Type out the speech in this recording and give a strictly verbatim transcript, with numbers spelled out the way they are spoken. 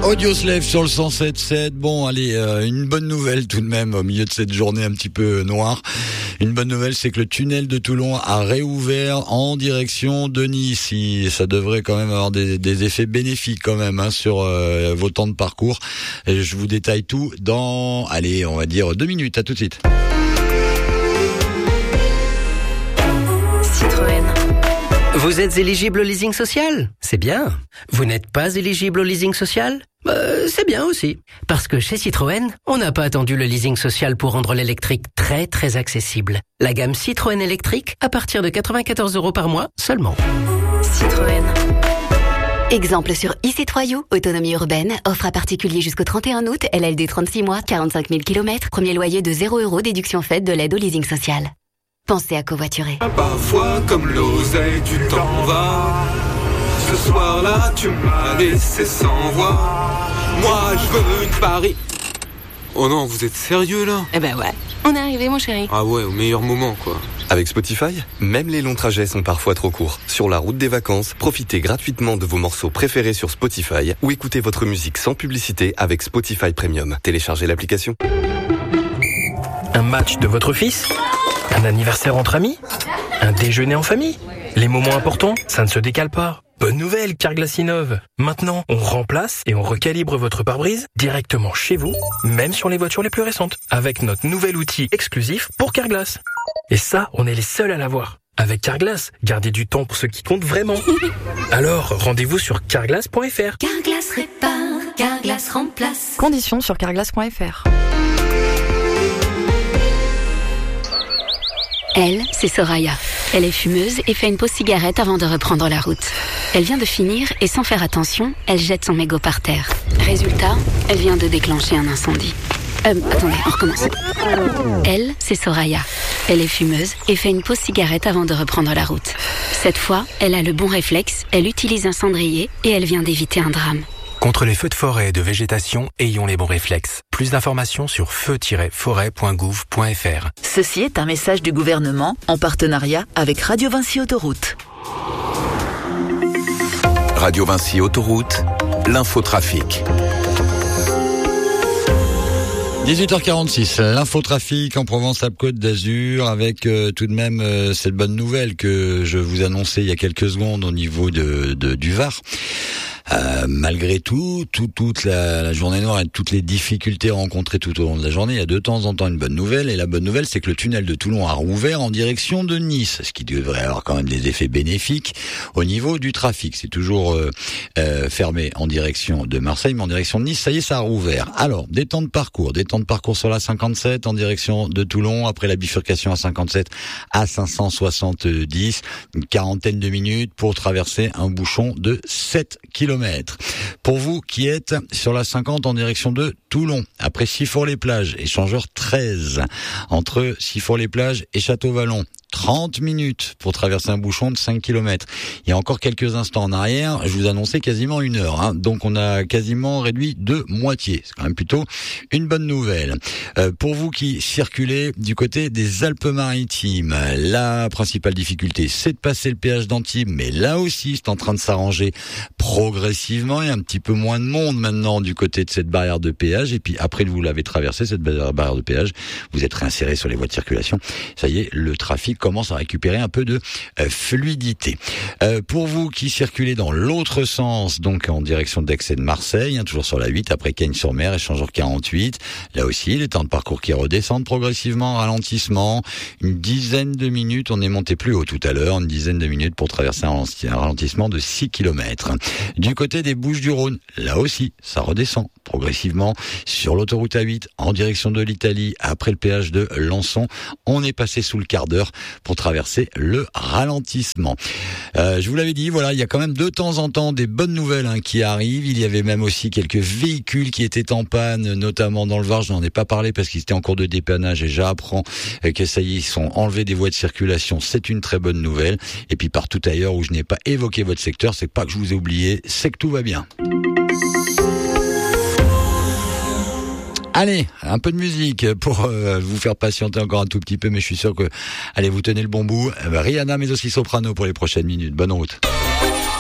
Audioslave sur le cent sept sept. Bon, allez, euh, une bonne nouvelle tout de même au milieu de cette journée un petit peu noire. Une bonne nouvelle, c'est que le tunnel de Toulon a réouvert en direction de Nice. Ça devrait quand même avoir des, des effets bénéfiques quand même hein, sur euh, vos temps de parcours. Et je vous détaille tout dans, allez, on va dire deux minutes. À tout de suite. Citroën. Vous êtes éligible au leasing social ? C'est bien. Vous n'êtes pas éligible au leasing social ? Euh, c'est bien aussi. Parce que chez Citroën, on n'a pas attendu le leasing social pour rendre l'électrique très très accessible. La gamme Citroën électrique à partir de quatre-vingt-quatorze euros par mois seulement. Citroën. Exemple sur e-C trois U, autonomie urbaine, offre à particulier jusqu'au trente et un août, L L D trente-six mois, quarante-cinq mille kilomètres, premier loyer de zéro euros, déduction faite de l'aide au leasing social. Pensez à covoiturer. Parfois, comme l'oseille, tu t'en vas. Ce soir-là, tu m'as laissé sans voix. Moi, je veux une Paris. Oh non, vous êtes sérieux là ? Eh ben ouais, on est arrivé mon chéri. Ah ouais, au meilleur moment quoi. Avec Spotify, même les longs trajets sont parfois trop courts. Sur la route des vacances, profitez gratuitement de vos morceaux préférés sur Spotify ou écoutez votre musique sans publicité avec Spotify Premium. Téléchargez l'application. Un match de votre fils ? Un anniversaire entre amis ? Un déjeuner en famille ? Les moments importants, ça ne se décale pas. Bonne nouvelle, Carglass innove. Maintenant, on remplace et on recalibre votre pare-brise directement chez vous, même sur les voitures les plus récentes, avec notre nouvel outil exclusif pour Carglass. Et ça, on est les seuls à l'avoir. Avec Carglass, gardez du temps pour ce qui compte vraiment. Alors, rendez-vous sur carglass point f r. Carglass répare, Carglass remplace. Conditions sur carglass point f r. Elle, c'est Soraya. Elle est fumeuse et fait une pause cigarette avant de reprendre la route. Elle vient de finir et sans faire attention, elle jette son mégot par terre. Résultat, elle vient de déclencher un incendie. Euh, attendez, on recommence. Elle, c'est Soraya. Elle est fumeuse et fait une pause cigarette avant de reprendre la route. Cette fois, elle a le bon réflexe, elle utilise un cendrier et elle vient d'éviter un drame. Contre les feux de forêt et de végétation, ayons les bons réflexes. Plus d'informations sur feu tiret forêt point gouv point f r. Ceci est un message du gouvernement en partenariat avec Radio Vinci Autoroute. Radio Vinci Autoroute, l'infotrafic. dix-huit heures quarante-six, l'infotrafic en Provence-Alpes-Côte d'Azur avec euh, tout de même euh, cette bonne nouvelle que je vous annonçais il y a quelques secondes au niveau de, de du Var. Euh, malgré tout, tout toute la, la journée noire et toutes les difficultés rencontrées tout au long de la journée, il y a de temps en temps une bonne nouvelle. Et la bonne nouvelle, c'est que le tunnel de Toulon a rouvert en direction de Nice, ce qui devrait avoir quand même des effets bénéfiques au niveau du trafic. C'est toujours euh, euh, fermé en direction de Marseille, mais en direction de Nice, ça y est, ça a rouvert. Alors, des temps de parcours, des temps de parcours sur la cinquante-sept en direction de Toulon, après la bifurcation à cinquante-sept à cinq cent soixante-dix, une quarantaine de minutes pour traverser un bouchon de sept kilomètres. Pour vous qui êtes sur la cinquante en direction de Toulon, après Sifour-les-Plages, échangeur treize, entre Sifour-les-Plages et Château-Vallon, trente minutes pour traverser un bouchon de cinq kilomètres. Il y a encore quelques instants en arrière, je vous annonçais quasiment une heure. Hein. Donc on a quasiment réduit de moitié. C'est quand même plutôt une bonne nouvelle. Euh, pour vous qui circulez du côté des Alpes-Maritimes, la principale difficulté, c'est de passer le péage d'Antibes. Mais là aussi, c'est en train de s'arranger progressivement. Il y a un petit peu moins de monde maintenant du côté de cette barrière de péage. Et puis après que vous l'avez traversé, cette barrière de péage, vous êtes réinséré sur les voies de circulation. Ça y est, le trafic commence à récupérer un peu de euh, fluidité. Euh, pour vous qui circulez dans l'autre sens, donc en direction d'Aix et de Marseille, hein, toujours sur la huit, après Cagnes-sur-Mer, échangeur quarante-huit, là aussi, les temps de parcours qui redescendent progressivement, ralentissement, une dizaine de minutes, on est monté plus haut tout à l'heure, une dizaine de minutes pour traverser un ralentissement de six kilomètres. Du côté des Bouches-du-Rhône, là aussi, ça redescend progressivement sur l'autoroute A huit, en direction de l'Italie, après le péage de Lançon, on est passé sous le quart d'heure pour traverser le ralentissement. Euh, je vous l'avais dit, voilà, il y a quand même de temps en temps des bonnes nouvelles hein, qui arrivent. Il y avait même aussi quelques véhicules qui étaient en panne, notamment dans le Var. Je n'en ai pas parlé parce qu'ils étaient en cours de dépannage et j'apprends que ça y est, ils sont enlevés des voies de circulation. C'est une très bonne nouvelle. Et puis partout ailleurs où je n'ai pas évoqué votre secteur, c'est pas que je vous ai oublié, c'est que tout va bien. Allez, un peu de musique pour euh, vous faire patienter encore un tout petit peu, mais je suis sûr que, allez, vous tenez le bon bout. Euh, Rihanna, mais aussi Soprano pour les prochaines minutes. Bonne route.